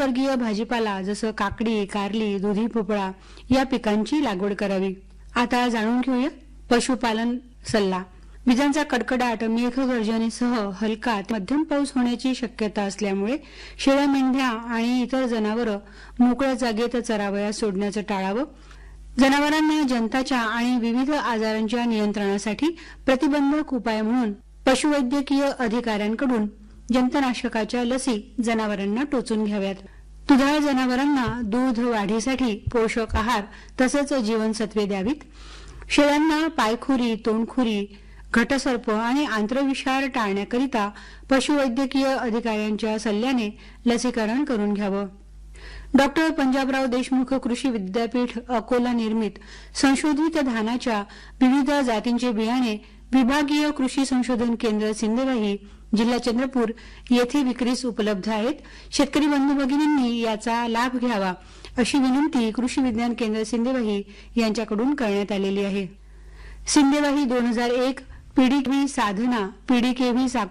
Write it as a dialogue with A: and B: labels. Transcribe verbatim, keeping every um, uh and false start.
A: वर्गीय भाजीपाला जसं काकडी, कारली, दुधी भोपळा या पिकांची लागवड करावी. आता जाणून घेऊया पशुपालन सल्ला. विजांचा कडकडाट, मेघगर्जनेसह हलका ते मध्यम पाऊस होण्याची शक्यता असल्यामुळे शेळ्या, मेंढ्या आणि इतर जनावरं मोकळ्या जागेत चरावयास सोडण्याचं टाळावं. जनावरांना जंताच्या आणि विविध आजारांच्या नियंत्रणासाठी प्रतिबंधक उपाय म्हणून पशुवैद्यकीय अधिकाऱ्यांकडून जंतनाशकाच्या लसी जनावरांना टोचून घ्याव्यात. दुधाळ जनावरांना दूध वाढीसाठी पोषक आहार तसंच जीवनसत्वे द्यावीत. शेळ्यांना पायखुरी, तोंडखुरी, घटसर्प आणि आंत्रविषार टाळण्याकरिता पशुवैद्यकीय अधिकाऱ्यांच्या सल्ल्याने लसीकरण करून घ्यावं. डॉक्टर पंजाबराव देशमुख कृषी विद्यापीठ अकोला निर्मित संशोधित धानाच्या विविध जातींचे बियाणे विभागीय कृषी संशोधन केंद्र सिंदेवाही, जिल्हा चंद्रपूर येथे विक्रीस उपलब्ध आहेत. शेतकरी बंधू भगिनींनी याचा लाभ घ्यावा अशी विनंती कृषी विज्ञान केंद्र सिंदेवाही यांच्याकडून करण्यात आलेली आहे. सिंदेवाही दोन हजार एक पीडीकेव्ही साधना, पीडीकेव्ही